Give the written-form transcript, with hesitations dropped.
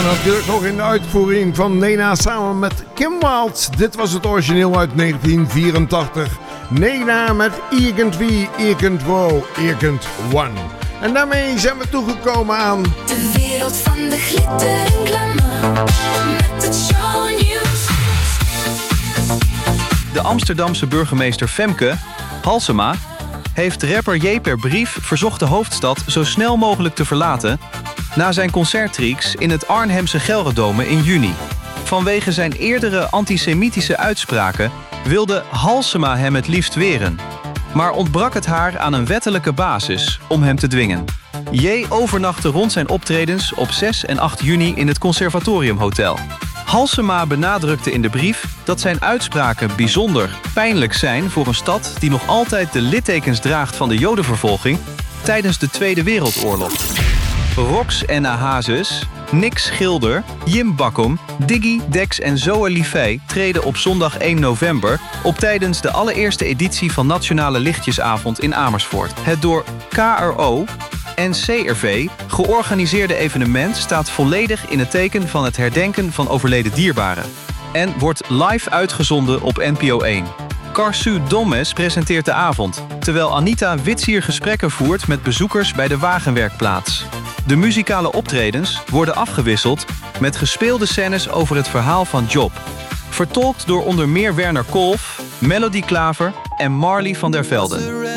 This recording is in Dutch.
natuurlijk nog in de uitvoering van Nena samen met Kim Wilde. Dit was het origineel uit 1984. Nena met Irgendwie, Irgendwo, Irgendwann. En daarmee zijn we toegekomen aan... de wereld van de glitter en glamour. Met het shownieuws. De Amsterdamse burgemeester Femke Halsema heeft rapper J per brief verzocht de hoofdstad zo snel mogelijk te verlaten na zijn concertreeks in het Arnhemse Gelredome in juni. Vanwege zijn eerdere antisemitische uitspraken wilde Halsema hem het liefst weren, maar ontbrak het haar aan een wettelijke basis om hem te dwingen. J overnachtte rond zijn optredens op 6 en 8 juni in het Conservatoriumhotel. Halsema benadrukte in de brief dat zijn uitspraken bijzonder pijnlijk zijn voor een stad die nog altijd de littekens draagt van de Jodenvervolging tijdens de Tweede Wereldoorlog. Rox en Hazes, Nick Schilder, Jim Bakkum, Diggy, Dex en Zoe Livey treden op zondag 1 november op tijdens de allereerste editie van Nationale Lichtjesavond in Amersfoort. Het door KRO en CRV georganiseerde evenement staat volledig in het teken van het herdenken van overleden dierbaren en wordt live uitgezonden op NPO 1. Karsu Dommes presenteert de avond, terwijl Anita Witsier gesprekken voert met bezoekers bij de Wagenwerkplaats. De muzikale optredens worden afgewisseld met gespeelde scènes over het verhaal van Job, vertolkt door onder meer Werner Kolff, Melody Klaver en Marley van der Velde.